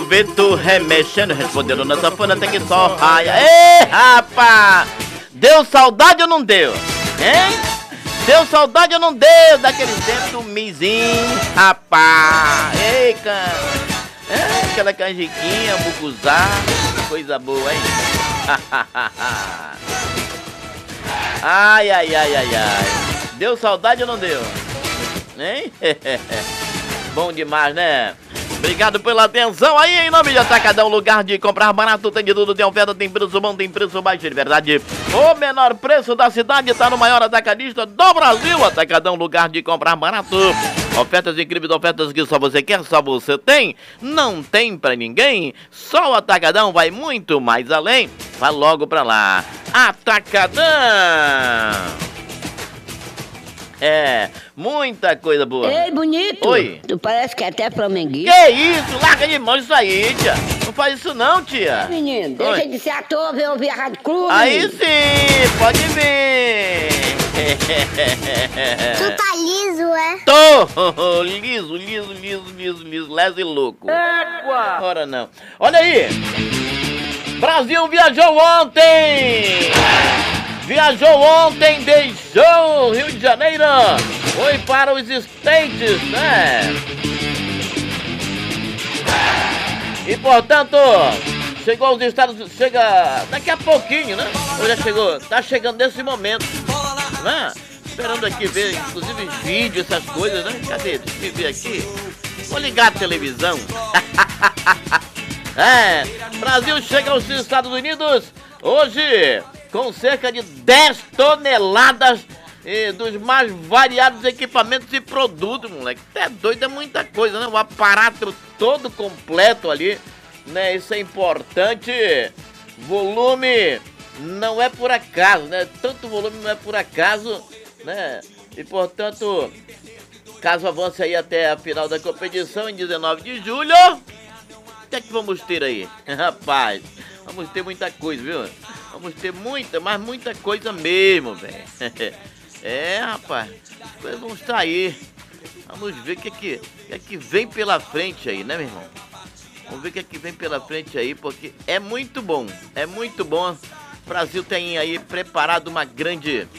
ver tu remexendo, respondendo na sanfona até que só raia. Ei, rapaz! Deu saudade ou não deu? Hein? Deu saudade ou não deu daquele tempo do mizinho, rapaz? Ei, cara! É, aquela canjiquinha, bucuzá, coisa boa, hein? Ai, ai, ai, ai, ai. Deu saudade ou não deu? Hein? Bom demais, né? Obrigado pela atenção aí, em nome de Atacadão, lugar de comprar barato, tem de tudo, tem oferta, tem preço bom, tem preço baixo, de verdade. O menor preço da cidade está no maior atacadista do Brasil. Atacadão, lugar de comprar barato. Ofertas incríveis, ofertas que só você quer, só você tem. Não tem pra ninguém. Só o Atacadão vai muito mais além. Vá logo pra lá. Atacadão! É, muita coisa boa. Ei, bonito. Oi. Tu parece que é até flamenguista. Que isso? Larga de mão isso aí, tia. Não faz isso não, tia. Menino, deixa Oi. de ser ator, ver ouvir a Rádio Clube. Aí sim, pode vir. Tu tá liso, é? Tô liso, leso e louco. Égua. Ora não. Olha aí. Brasil viajou ontem. Viajou ontem, beijou o Rio de Janeiro. Foi para os States, né? E portanto, chegou aos Estados, chega daqui a pouquinho, né? Ou já chegou? Tá chegando nesse momento, né? Esperando aqui ver, inclusive, vídeos, essas coisas, né? Cadê? Deixa eu ver aqui. Vou ligar a televisão. É, Brasil chega aos Estados Unidos hoje com cerca de 10 toneladas dos mais variados equipamentos e produtos, moleque. É doido, é muita coisa, né? O aparato todo completo ali, né? Isso é importante. Volume não é por acaso, né? Tanto volume não é por acaso, né? E, portanto, caso avance aí até a final da competição, em 19 de julho, o que é que vamos ter aí? Rapaz, vamos ter muita coisa, viu? Vamos ter muita, mas muita coisa mesmo, velho. É, rapaz, as coisas vão estar aí. Vamos ver o que é que vem pela frente aí, né, meu irmão? Vamos ver o que é que vem pela frente aí, porque é muito bom, é muito bom. O Brasil tem aí preparado uma grande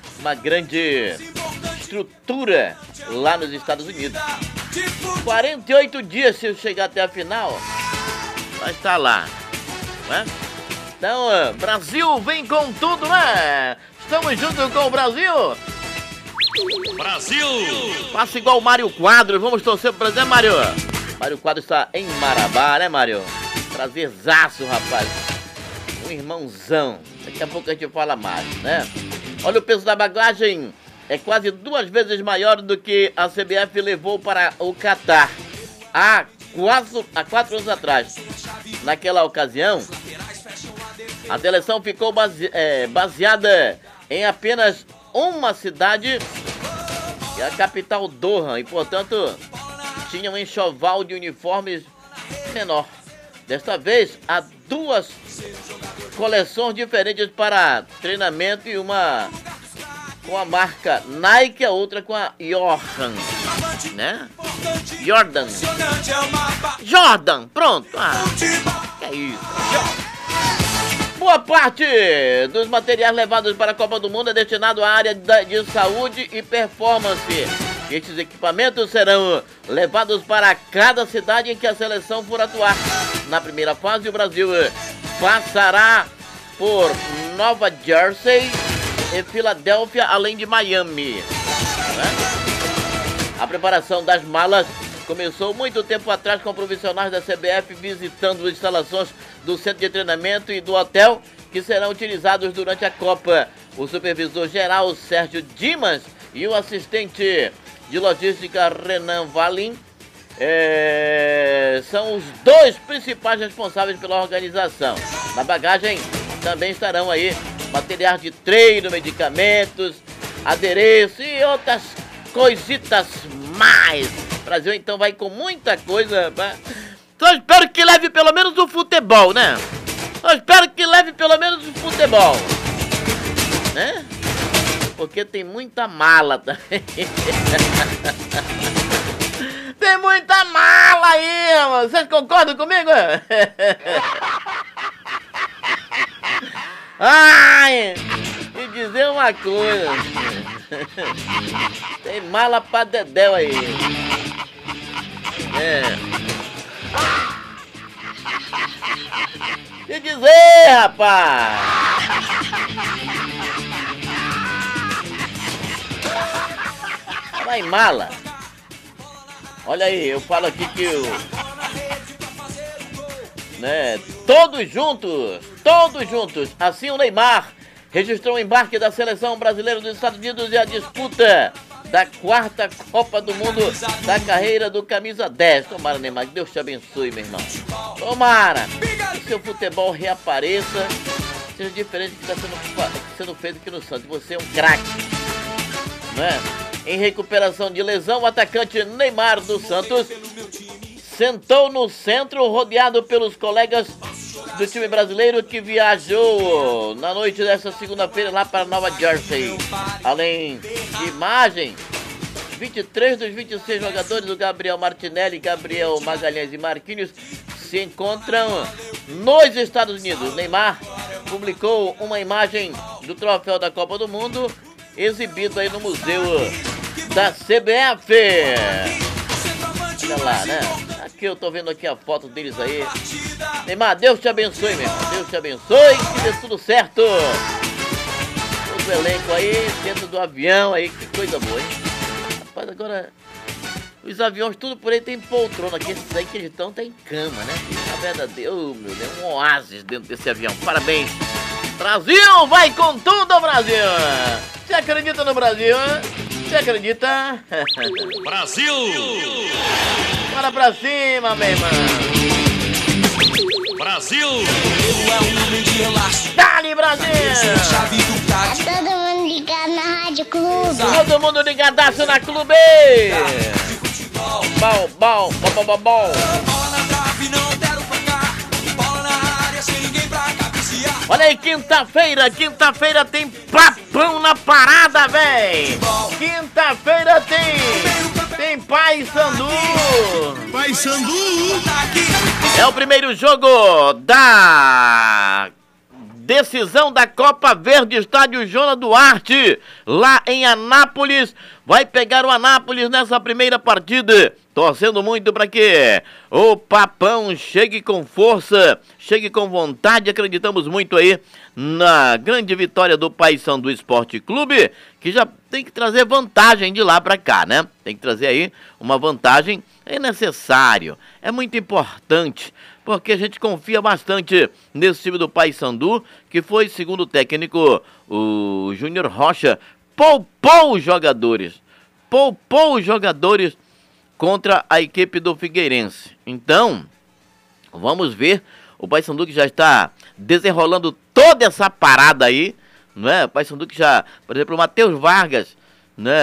estrutura lá nos Estados Unidos. 48 dias se eu chegar até a final, vai estar lá, né? Então, Brasil vem com tudo, né? Estamos juntos com o Brasil. Brasil! Faça igual o Mário Quadros, vamos torcer pro Brasil, Mário. Mário Quadros está em Marabá, né, Mário? Prazerzaço, rapaz. Um irmãozão. Daqui a pouco a gente fala mais, né? Olha, o peso da bagagem é quase 2 vezes maior do que a CBF levou para o Catar há 4 anos atrás. Naquela ocasião, a seleção ficou baseada em apenas uma cidade, que é a capital Doha, e portanto tinha um enxoval de uniformes menor. Desta vez, há 2 coleções diferentes para treinamento, e uma com a marca Nike, a outra com a Jordan, né? Jordan, pronto. Que é isso? Boa parte dos materiais levados para a Copa do Mundo é destinado à área de saúde e performance. Estes equipamentos serão levados para cada cidade em que a seleção for atuar. Na primeira fase, o Brasil passará por Nova Jersey e Filadélfia, além de Miami, né? A preparação das malas começou muito tempo atrás, com profissionais da CBF visitando as instalações do centro de treinamento e do hotel que serão utilizados durante a Copa. O supervisor geral Sérgio Dimas e o assistente de logística Renan Valim são os 2 principais responsáveis pela organização. Na bagagem também estarão aí materiais de treino, medicamentos, adereço e outras coisitas mais. O Brasil então vai com muita coisa. Só espero que leve pelo menos o futebol, né? Só espero que leve pelo menos o futebol, né? Porque tem muita mala também. Tem muita mala! Fala aí, mano. Vocês concordam comigo? Ai, e dizer uma coisa. Tem mala pra dedéu aí. E dizer, rapaz. Fala em mala. Olha aí, eu falo aqui que todos juntos, assim o Neymar registrou o embarque da seleção brasileira dos Estados Unidos e a disputa da 4ª Copa do Mundo da carreira do camisa 10. Tomara, Neymar, que Deus te abençoe, meu irmão. Tomara que seu futebol reapareça, seja diferente do que está sendo feito aqui no Santos. Você é um craque, não é? Em recuperação de lesão, o atacante Neymar dos Santos sentou no centro, rodeado pelos colegas do time brasileiro que viajou na noite desta segunda-feira lá para Nova Jersey. Além de imagem, 23 dos 26 jogadores do Gabriel Martinelli, Gabriel Magalhães e Marquinhos se encontram nos Estados Unidos. Neymar publicou uma imagem do troféu da Copa do Mundo exibido aí no museu da CBF. Olha lá, né? Aqui eu tô vendo aqui a foto deles aí. Neymar, Deus te abençoe, meu irmão. Deus te abençoe, que dê tudo certo. Todo o elenco aí, dentro do avião aí, que coisa boa, hein? Rapaz, agora os aviões tudo por aí tem poltrona aqui. Esses aí que eles estão tem cama, né? A verdadeira, meu Deus, um oásis dentro desse avião. Parabéns. Brasil, vai com tudo, Brasil! Você acredita no Brasil, hein? Você acredita? Brasil! Bora pra cima, meu irmão! Brasil! Dale, Brasil! Tá todo mundo ligado na Rádio Clube. Todo mundo ligadaço na Clube! Bom, bom, bom, bom, bom, bom! Olha aí, quinta-feira tem papão na parada, véi! Quinta-feira tem Paysandu! Paysandu! É o primeiro jogo da decisão da Copa Verde, estádio Joana Duarte, lá em Anápolis. Vai pegar o Anápolis nessa primeira partida, torcendo muito para que o Papão chegue com força, chegue com vontade. Acreditamos muito aí na grande vitória do Paysandu Esporte Clube, que já tem que trazer vantagem de lá para cá, né? Tem que trazer aí uma vantagem, é necessário, é muito importante, porque a gente confia bastante nesse time do Paysandu, que foi, segundo o técnico, o Júnior Rocha, poupou os jogadores contra a equipe do Figueirense. Então, vamos ver o Paysandu que já está desenrolando toda essa parada aí, não é? O Paysandu que já, por exemplo, o Matheus Vargas, né,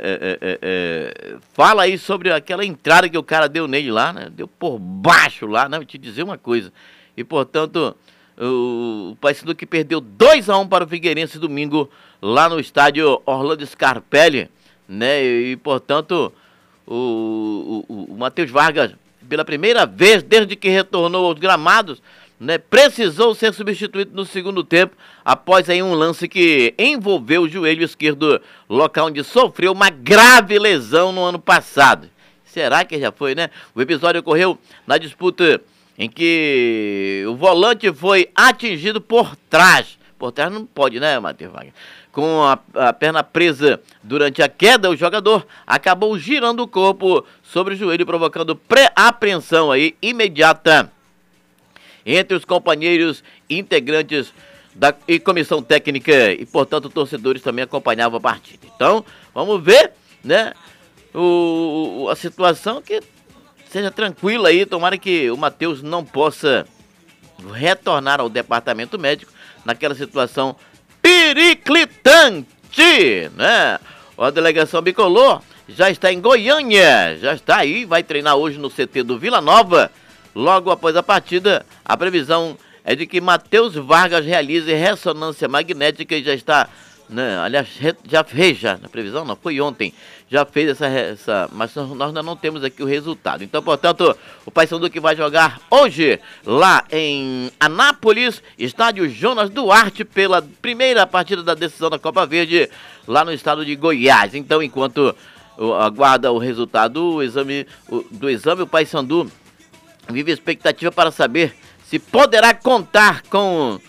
fala aí sobre aquela entrada que o cara deu nele lá, né? Deu por baixo lá, né? Vou te dizer uma coisa. E, portanto, o Paysandu que perdeu 2-1 para o Figueirense domingo lá no estádio Orlando Scarpelli, né? E, portanto, o Matheus Vargas, pela primeira vez desde que retornou aos gramados, né, precisou ser substituído no segundo tempo, após aí um lance que envolveu o joelho esquerdo, local onde sofreu uma grave lesão no ano passado. Será que já foi, né? O episódio ocorreu na disputa em que o volante foi atingido por trás. Por trás não pode, né, Matheus Vargas? Com a perna presa durante a queda, o jogador acabou girando o corpo sobre o joelho, provocando pré-apreensão aí imediata entre os companheiros integrantes da comissão técnica e, portanto, torcedores também acompanhavam a partida. Então, vamos ver, né, a situação que seja tranquila aí. Tomara que o Matheus não possa retornar ao departamento médico naquela situação periclitante, né? A delegação bicolor já está em Goiânia, já está aí, vai treinar hoje no CT do Vila Nova. Logo após a partida, a previsão é de que Matheus Vargas realize ressonância magnética e já está né? Aliás, já fez na previsão, não foi ontem, já fez essa, mas nós ainda não temos aqui o resultado. Então, portanto, o Paysandu que vai jogar hoje lá em Anápolis, estádio Jonas Duarte, pela primeira partida da decisão da Copa Verde, lá no estado de Goiás. Então, enquanto aguarda o resultado do exame, o Paysandu vive a expectativa para saber se poderá contar com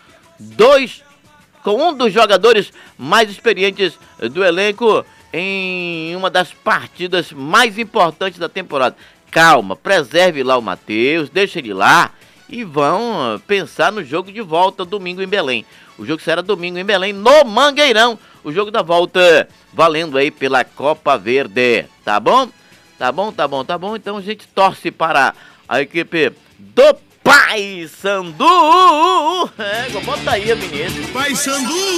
um dos jogadores mais experientes do elenco em uma das partidas mais importantes da temporada. Calma, preserve lá o Matheus, deixa ele lá e vão pensar no jogo de volta domingo em Belém. O jogo será domingo em Belém, no Mangueirão. O jogo da volta valendo aí pela Copa Verde, tá bom? Tá bom. Então a gente torce para a equipe do Paysandu. Bota aí a vinheta. Paysandu!